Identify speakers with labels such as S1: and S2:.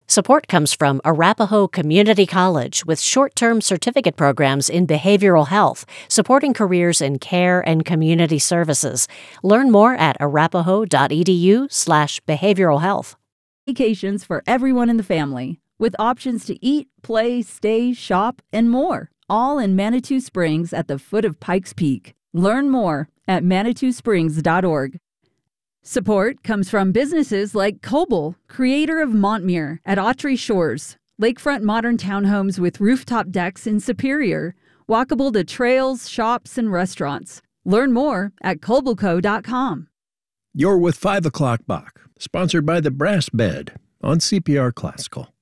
S1: Support comes from Arapahoe Community College with short-term certificate programs in behavioral health, supporting careers in care and community services. Learn more at arapahoe.edu/behavioral health.
S2: Vacations for everyone in the family, with options to eat, play, stay, shop, and more, all in Manitou Springs at the foot of Pikes Peak. Learn more at ManitouSprings.org. Support comes from businesses like Coble, creator of Montmere at Autry Shores, lakefront modern townhomes with rooftop decks in Superior, walkable to trails, shops, and restaurants. Learn more at cobleco.com.
S3: You're with 5 O'Clock Bach, sponsored by the Brass Bed on CPR Classical.